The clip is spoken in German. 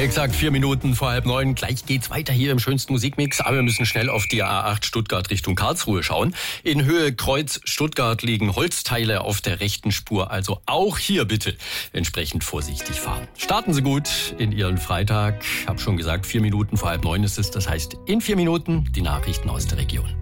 Exakt 4 Minuten vor 8:30. Gleich geht's weiter hier im schönsten Musikmix. Aber wir müssen schnell auf die A8 Stuttgart Richtung Karlsruhe schauen. In Höhe Kreuz Stuttgart liegen Holzteile auf der rechten Spur. Also auch hier bitte entsprechend vorsichtig fahren. Starten Sie gut in Ihren Freitag. Hab schon gesagt, 4 Minuten vor 8:30 ist es. Das heißt, in 4 Minuten die Nachrichten aus der Region.